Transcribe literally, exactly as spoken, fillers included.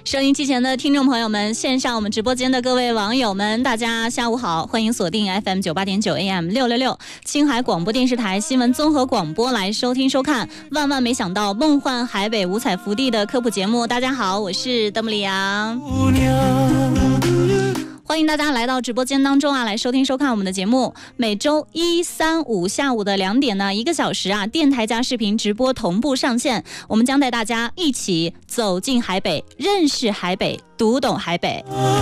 收音机前的听众朋友们，线上我们直播间的各位网友们，大家下午好，欢迎锁定 F M 九八点九 A M 六六六青海广播电视台新闻综合广播来收听收看。万万没想到，梦幻海北五彩福地的科普节目。大家好，我是邓布里昂。欢迎大家来到直播间当中啊，来收听收看我们的节目。每周一、三、五下午的两点呢，一个小时啊，电台加视频直播同步上线。我们将带大家一起走进海北，认识海北，读懂海北。